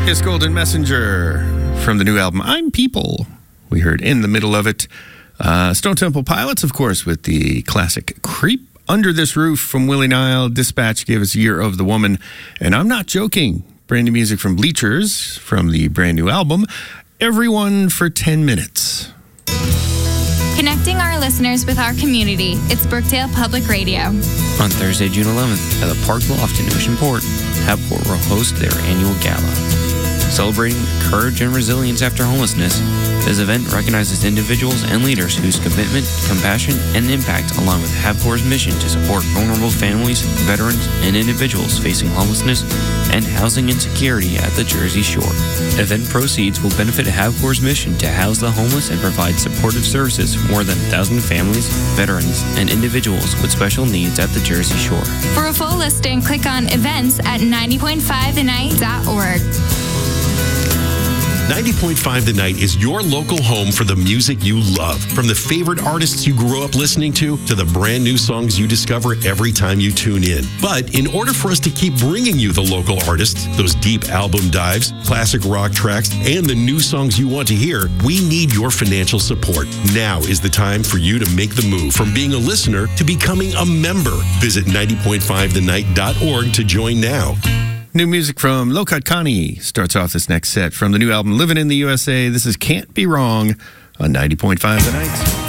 Kiss Golden Messenger from the new album I'm People. We heard In the Middle of It. Stone Temple Pilots, of course, with the classic Creep Under This Roof from Willie Nile. Dispatch gave us Year of the Woman. And I'm not joking. Brand new music from Bleachers from the brand new album Everyone for 10 Minutes. Connecting our listeners with our community, it's Brookdale Public Radio. On Thursday, June 11th, at the Park Loft in Oceanport, Habport will host their annual gala. Celebrating courage and resilience after homelessness, this event recognizes individuals and leaders whose commitment, compassion, and impact align with Habport's mission to support vulnerable families, veterans, and individuals facing homelessness and housing insecurity at the Jersey Shore. Event proceeds will benefit Habport's mission to house the homeless and provide supportive services for more than 1,000 families, veterans, and individuals with special needs at the Jersey Shore. For a full listing, click on events at 90.5thenight.org. 90.5 The Night is your local home for the music you love. From the favorite artists you grew up listening to the brand new songs you discover every time you tune in. But in order for us to keep bringing you the local artists, those deep album dives, classic rock tracks, and the new songs you want to hear, we need your financial support. Now is the time for you to make the move from being a listener to becoming a member. Visit 90.5thenight.org to join now. New music from Low Cut Connie starts off this next set from the new album Living in the USA. This is Can't Be Wrong on 90.5 The Night.